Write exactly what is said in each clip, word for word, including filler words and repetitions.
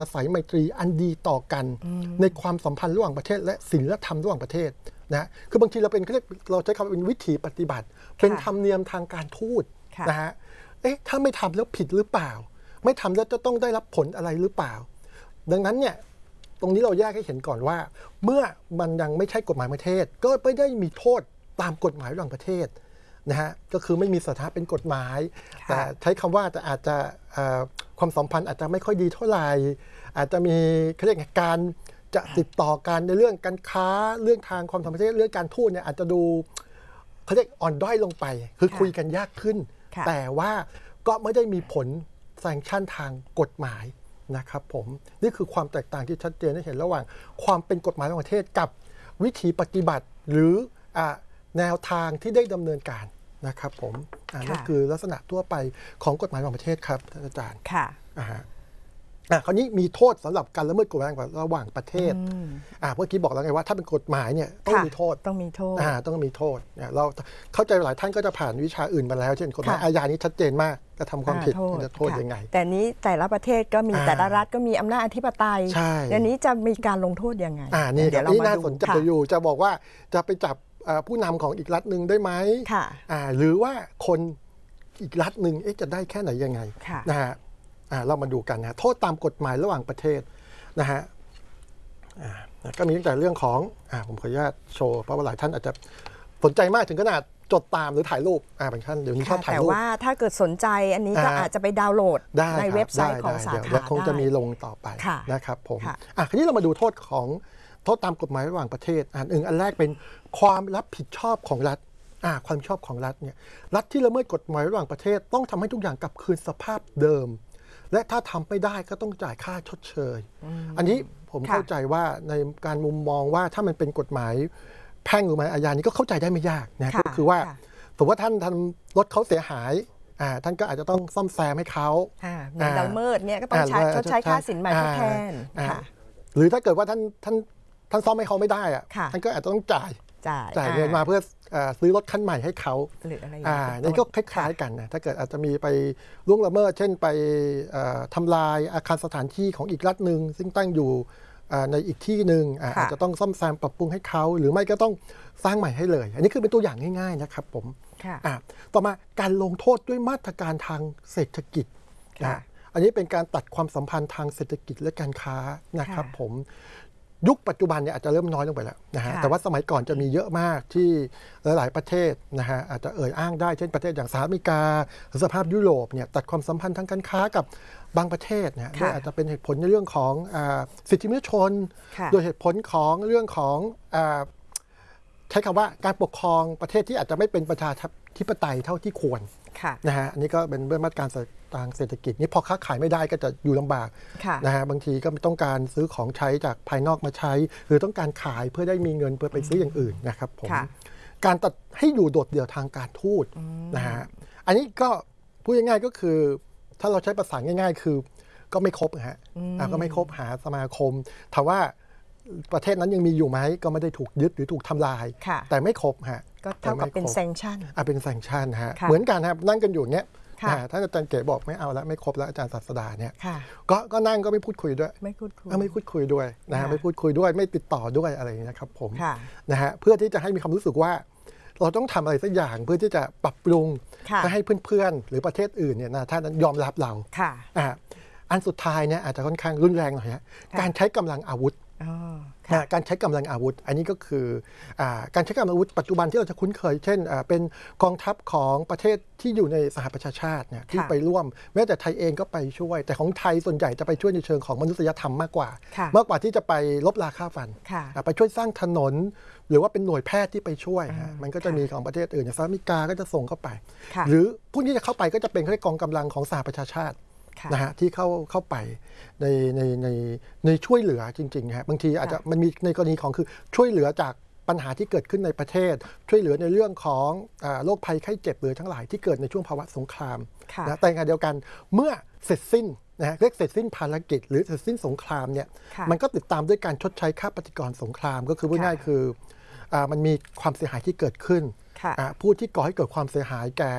อาศัยไมตรีอันดีต่อกันในความสัมพันธ์ระหว่างประเทศและศีลธรรมระหว่างประเทศนะคือบางทีเราเป็นเราใช้คำว่าเป็นวิถีปฏิบัติเป็นธรรมเนียมทางการทูตนะฮะเอ๊ะถ้าไม่ทำแล้วผิดหรือเปล่าไม่ทำแล้วจะต้องได้รับผลอะไรหรือเปล่าดังนั้นเนี่ยตรงนี้เราแยกให้เห็นก่อนว่าเมื่อมันยังไม่ใช่กฎหมายประเทศก็ไม่ได้มีโทษตามกฎหมายระหว่างประเทศนะฮะก็คือไม่มีสถานะเป็นกฎหมายแต่ใช้คำว่าแต่อาจจะความสัมพันธ์อาจจะไม่ค่อยดีเท่าไหร่อาจจะมีเขาเรียกการจะติดต่อกันในเรื่องการค้าเรื่องทางความสัมพันธ์เรื่องการทูตเนี่ยอาจจะดูเขาเรียกอ่อนด้อยลงไปคือคุยกันยากขึ้นแต่ว่าก็ไม่ได้มีผลแซงชั่นทางกฎหมายนะครับผมนี่คือความแตกต่างที่ชัดเจนให้เห็นระหว่างความเป็นกฎหมายระหว่างประเทศกับวิธีปฏิบัติหรือแนวทางที่ได้ดำเนินการนะครับผมนั่นคือลักษณะทั่วไปของกฎหมายระหว่างประเทศครับท่านอาจารย์ค่ะอ่าอ่ะคราวนี้มีโทษสำหระการละเมิดกฎหมายระหว่างประเทศอ่าเมื่อกี้บอกแล้วไงว่าถ้าเป็นกฎหมายเนี่ยต้องมีโทษต้องมีโทษอ่าต้องมีโทษเนี่ยเราเข้าใจหลายท่านก็จะผ่านวิชาอื่นมาแล้วเช่นกฎหมายอาญานี้ชัดเจนมากจะทำความผิดจะโทษยังไงแต่นี้แต่ละประเทศก็มีแต่ละรัฐก็มีอำนาจอธิปไตยอันนี้จะมีการลงโทษยังไงอ่านี่เดี๋ยวเรามาดูจะอยู่จะบอกว่าจะไปจับผู้นำของอีกรัฐหนึ่งได้ไหมอ่าหรือว่าคนอีกรัฐหนึ่งจะได้แค่ไหนยังไงนะฮะเรามาดูกันนะโทษตามกฎหมายระหว่างประเทศนะฮะก็มีตั้งแต่เรื่องของอผมขออนุญาตโชว์เพราะว่าหลายท่านอาจจะสนใจมากถึงขนาดจดตามหรือถ่ายรูปบางท่านเดี๋ยวนี้ชอบถ่ายรูปแต่ว่าถ้าเกิดสนใจอันนี้ก็อาจจะไปดาวน์โหลดในเว็บไซต์ของสาขาเดี๋ยวคงจะมีลงต่อไปนะครับผมอ่ะทีนี้เรามาดูโทษของโทษตามกฎหมายระหว่างประเทศอันหนึ่งอันแรกเป็นความรับผิดชอบของรัฐความชอบของรัฐเนี่ยรัฐที่ละเมิดกฎหมายระหว่างประเทศต้องทำให้ทุกอย่างกลับคืนสภาพเดิมและถ้าทำไม่ได้ก็ต้องจ่ายค่าชดเชย อ, อันนี้ผมเข้าใจว่าในการมุมมองว่าถ้ามันเป็นกฎหมายแพ่งหรือหมายอาญานี้ก็เข้าใจได้ไม่ยากนะก็คือว่าสมมติว่าท่านทำรถเขาเสียหายท่านก็อาจจะต้องซ่อมแซมให้เขาในละเมิดเนี่ยก็ต้องชดใช้ค่าสินไหมทดแทนหรือถ้าเกิดว่าท่านท่านท่านซ่อมให้เขาไม่ได้อะท่านก็อาจจะต้องจ่ายจ่ายเงินมาเพื่อซื้อรถคันใหม่ให้เขาอ่านี่ก็คล้ายๆกันนะถ้าเกิดอาจจะมีไปล่วงละเมิดเช่นไปทำลายอาคารสถานที่ของอีกรัฐหนึ่งซึ่งตั้งอยู่ในอีกที่หนึ่งอาจจะต้องซ่อมแซมปรับปรุงให้เขาหรือไม่ก็ต้องสร้างใหม่ให้เลยอันนี้คือเป็นตัวอย่างง่ายๆนะครับผมต่อมาการลงโทษด้วยมาตรการทางเศรษฐกิจนะอันนี้เป็นการตัดความสัมพันธ์ทางเศรษฐกิจและการค้านะครับผมยุคปัจจุบันเนี่ยอาจจะเริ่มน้อยลงไปแล้วนะฮะแต่ว่าสมัยก่อนจะมีเยอะมากที่หลายๆประเทศนะฮะอาจจะเอ่ยอ้างได้เช่นประเทศอย่างสหรัฐอเมริกาหรือสหภาพยุโรปเนี่ยตัดความสัมพันธ์ทางการค้ากับบางประเทศเนี่ยด้วยอาจจะเป็นเหตุผลในเรื่องของสิทธิมนุษยชนโดยเหตุผลของเรื่องของใช้คำว่าการปกครองประเทศที่อาจจะไม่เป็นประชาธิปไตยเท่าที่ควรนะฮะอันนี้ก็เป็นเรื่องมาตรการทางเศรษฐกิจนี่พอค้าขายไม่ได้ก็จะอยู่ลำบากนะฮะบางทีก็ต้องการซื้อของใช้จากภายนอกมาใช้หรือต้องการขายเพื่อได้มีเงินเพื่อไปซื้ออย่างอื่นนะครับผมการตัดให้อยู่โดดเดี่ยวทางการทูตนะฮะอันนี้ก็พูดง่ายๆก็คือถ้าเราใช้ภาษาง่ายๆคือก็ไม่ครบนะฮะก็ไม่ครบหาสมาคมถามว่าประเทศนั้นยังมีอยู่ไหมก็ไม่ได้ถูกยึดหรือถูกทำลายแต่ไม่ครบฮะก็เท่ากับเป็นแซงชั่นอ่ะเป็นแซงชั่นฮะเหมือนกันครับนั่งกันอยู่เนี้ยถ้าอาจารย์เก๋บอกไม่เอาแล้วไม่ครบแล้วอาจารย์ศาสดาเนี่ยก็ก็นั่งก็ไม่พูดคุยด้วยไม่พูดคุยไม่พูดคุยด้วยนะฮะไม่พูดคุยด้วยไม่ติดต่อด้วยอะไรอย่างนี้นะครับผมนะฮะเพื่อที่จะให้มีความรู้สึกว่าเราต้องทำอะไรสักอย่างเพื่อที่จะปรับปรุงให้เพื่อนๆหรือประเทศอื่นเนี่ยนะท่านยอมรับเราอ่าอันสุดท้ายเนี่ยอาจจะค่อนข้างรุนแรงหน่อยฮะการใช้กำลังอาวุธการใช้กำลังอาวุธอันนี้ก็คือการใช้กำลังอาวุธปัจจุบันที่เราจะคุ้นเคยเช่นเป็นกองทัพของประเทศที่อยู่ในสหประชาชาติเนี่ยที่ไปร่วมแม้แต่ไทยเองก็ไปช่วยแต่ของไทยส่วนใหญ่จะไปช่วยในเชิงของมนุษยธรรมมากกว่ามากกว่าที่จะไปลบราฆ่าฟันไปช่วยสร้างถนนหรือว่าเป็นหน่วยแพทย์ที่ไปช่วยมันก็จะมีของประเทศอื่นอย่างสหรัฐอเมริกาก็จะส่งเข้าไปหรือผู้ที่จะเข้าไปก็จะเป็นกองกำลังของสหประชาชาตินะฮะที่เข้าเข้าไปในในในในช่วยเหลือจริงๆนะฮะบางทีอาจจะมันมีในกรณีของคือช่วยเหลือจากปัญหาที่เกิดขึ้นในประเทศช่วยเหลือในเรื่องของโรคภัยไข้เจ็บหรือทั้งหลายที่เกิดในช่วงภาวะสงครามนะแต่ในขณะเดียวกันเมื่อเสร็จสิ้นนะฮะเรียกเสร็จสิ้นภารกิจหรือเสร็จสิ้นสงครามเนี่ยมันก็ติดตามด้วยการชดใช้ค่าปฏิกรณ์สงครามก็คือพูดง่ายๆคือมันมีความเสียหายที่เกิดขึ้นผู้ที่ก่อให้เกิดความเสียหายแก่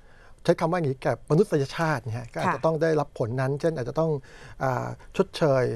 ใช้คำว่าอย่างนี้แก่มนุษยชาติเนี่ยก็อาจจะต้องได้รับผลนั้นเช่นอาจจะต้องชดเชย